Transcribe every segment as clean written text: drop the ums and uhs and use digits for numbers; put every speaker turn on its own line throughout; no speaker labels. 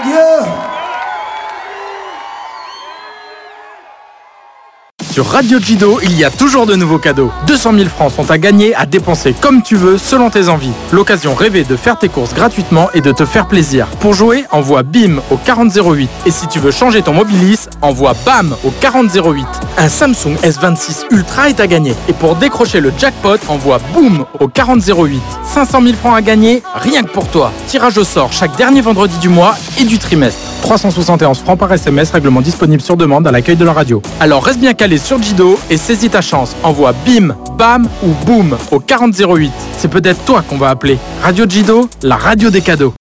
Dieu.
Sur Radio Jido, il y a toujours de nouveaux cadeaux. 200 000 francs sont à gagner, à dépenser comme tu veux, selon tes envies. L'occasion rêvée de faire tes courses gratuitement et de te faire plaisir. Pour jouer, envoie BIM au 4008. Et si tu veux changer ton Mobilis, envoie BAM au 4008. Un Samsung S26 Ultra est à gagner. Et pour décrocher le jackpot, envoie BOOM au 4008. 500 000 francs à gagner, rien que pour toi. Tirage au sort chaque dernier vendredi du mois et du trimestre. 371 francs par SMS, règlement disponible sur demande à l'accueil de la radio. Alors reste bien calé sur Jido et saisis ta chance. Envoie BIM, BAM ou BOOM au 4008. C'est peut-être toi qu'on va appeler. Radio Jido, la radio des cadeaux.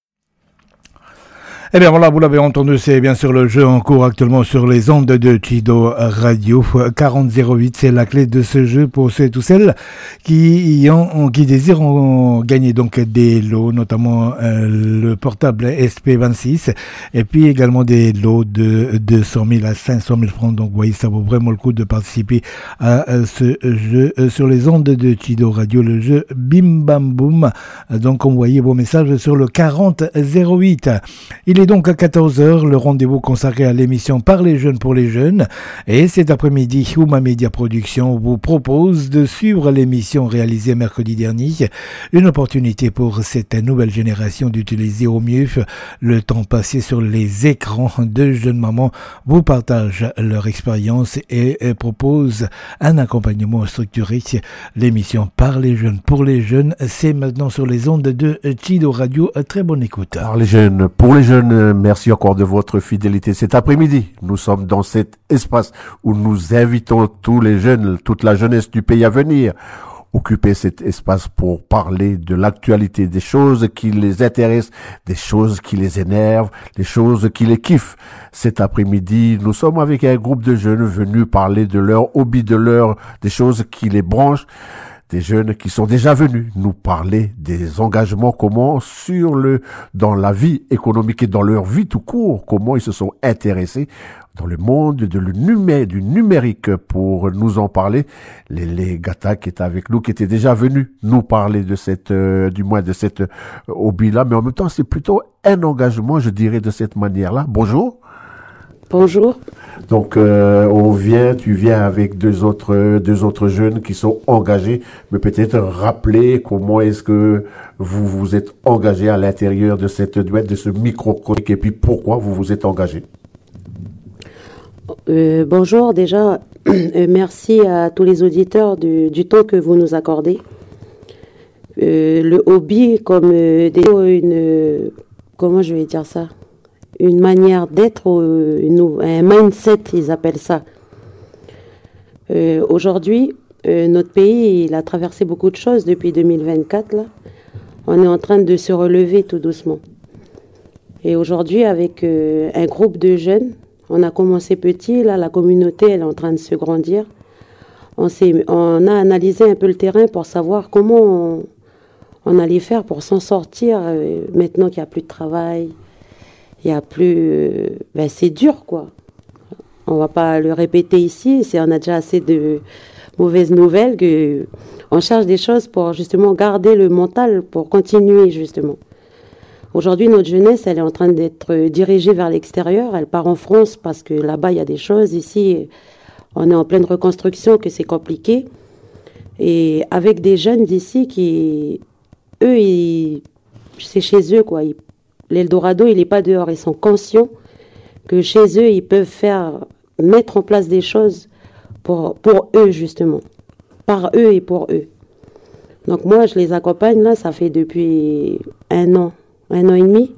Eh bien voilà, vous l'avez entendu, c'est bien sûr le jeu en cours actuellement sur les ondes de Jido Radio. 4008, c'est la clé de ce jeu pour ceux et tous celles qui désirent gagner donc des lots, notamment le portable SP26 et puis également des lots de 200 000 à 500 000 francs. Donc vous voyez, ça vaut vraiment le coup de participer à ce jeu sur les ondes de Jido Radio, le jeu Bim Bam Boom. Donc envoyez vos messages sur le 4008. Il est donc à 14h, le rendez-vous consacré à l'émission Par les jeunes pour les jeunes. Et cet après-midi, Ouma Média Production vous propose de suivre l'émission réalisée mercredi dernier. Une opportunité pour cette nouvelle génération d'utiliser au mieux le temps passé sur les écrans. De jeunes mamans vous partagent leur expérience et proposent un accompagnement structuré. L'émission Par les jeunes pour les jeunes, c'est maintenant sur les ondes de Jido Radio. Très bonne écoute.
Par les jeunes, pour les jeunes, merci encore de votre fidélité. Cet après-midi, nous sommes dans cet espace où nous invitons tous les jeunes, toute la jeunesse du pays à venir occuper cet espace pour parler de l'actualité, des choses qui les intéressent, des choses qui les énervent, des choses qui les kiffent. Cet après-midi, nous sommes avec un groupe de jeunes venus parler de leurs hobbies, des choses qui les branchent. Des jeunes qui sont déjà venus nous parler des engagements, dans la vie économique et dans leur vie tout court, comment ils se sont intéressés dans le monde du numérique. Pour nous en parler, les Gata qui est avec nous, qui était déjà venu nous parler de cette hobby-là, mais en même temps, c'est plutôt un engagement, je dirais, de cette manière-là. Bonjour.
Bonjour.
Donc, tu viens avec deux autres jeunes qui sont engagés, mais peut-être rappeler comment est-ce que vous vous êtes engagés à l'intérieur de ce micro-chronique et puis pourquoi vous vous êtes engagés.
Bonjour, déjà, merci à tous les auditeurs du temps que vous nous accordez. Le hobby comme comment je vais dire ça? Une manière d'être, un mindset, ils appellent ça. Aujourd'hui, notre pays, il a traversé beaucoup de choses depuis 2024. Là. On est en train de se relever tout doucement. Et aujourd'hui, avec un groupe de jeunes, on a commencé petit, là, la communauté, elle est en train de se grandir. On a analysé un peu le terrain pour savoir comment on allait faire pour s'en sortir maintenant qu'il n'y a plus de travail. Il y a plus... c'est dur, quoi. On va pas le répéter ici. On a déjà assez de mauvaises nouvelles qu'on cherche des choses pour justement garder le mental, pour continuer, justement. Aujourd'hui, notre jeunesse, elle est en train d'être dirigée vers l'extérieur. Elle part en France parce que là-bas, il y a des choses. Ici, on est en pleine reconstruction, que c'est compliqué. Et avec des jeunes d'ici qui... Eux, c'est chez eux, quoi. L'Eldorado, il n'est pas dehors. Ils sont conscients que chez eux, ils peuvent mettre en place des choses pour eux, justement. Par eux et pour eux. Donc moi, je les accompagne, là, ça fait depuis un an et demi.